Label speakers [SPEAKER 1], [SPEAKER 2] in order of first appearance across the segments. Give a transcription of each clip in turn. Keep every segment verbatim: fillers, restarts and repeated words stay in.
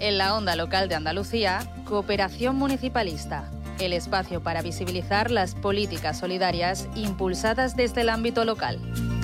[SPEAKER 1] En la onda local de Andalucía, Cooperación Municipalista, el espacio para visibilizar las políticas solidarias impulsadas desde el ámbito local.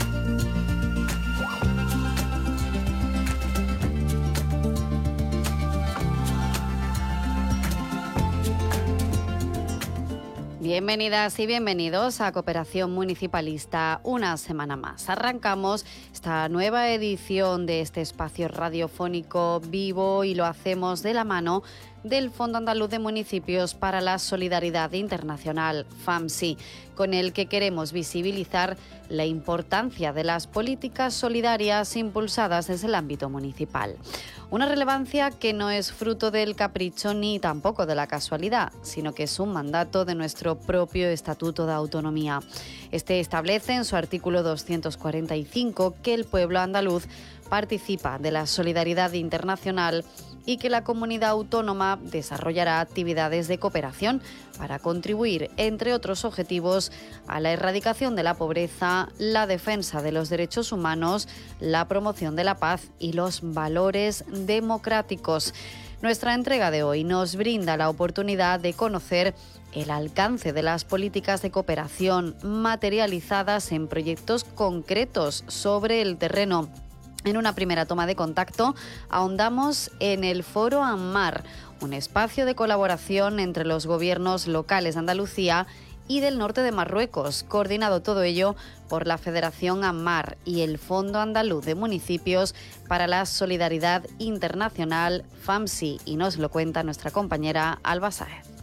[SPEAKER 2] Bienvenidas y bienvenidos a Cooperación Municipalista una semana más. Arrancamos esta nueva edición de este espacio radiofónico vivo y lo hacemos de la mano del Fondo Andaluz de Municipios para la Solidaridad Internacional, FAMSI, con el que queremos visibilizar la importancia de las políticas solidarias impulsadas desde el ámbito municipal. Una relevancia que no es fruto del capricho ni tampoco de la casualidad, sino que es un mandato de nuestro propio Estatuto de Autonomía. Este establece en su artículo doscientos cuarenta y cinco que el pueblo andaluz participa de la solidaridad internacional y que la comunidad autónoma desarrollará actividades de cooperación para contribuir, entre otros objetivos, a la erradicación de la pobreza, la defensa de los derechos humanos, la promoción de la paz y los valores democráticos. Nuestra entrega de hoy nos brinda la oportunidad de conocer el alcance de las políticas de cooperación materializadas en proyectos concretos sobre el terreno. En una primera toma de contacto ahondamos en el Foro ANMAR, un espacio de colaboración entre los gobiernos locales de Andalucía y del norte de Marruecos, coordinado todo ello por la Federación ANMAR y el Fondo Andaluz de Municipios para la Solidaridad Internacional, FAMSI, y nos lo cuenta nuestra compañera Alba Sáez.